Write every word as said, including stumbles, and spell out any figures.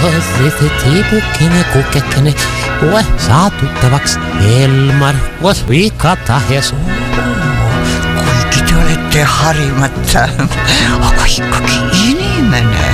see tiibukene, kukekene, kohe saa tuttavaks Elmar, koos Vika Tahes. Kuigi te olete harimata, aga ikkagi inimene.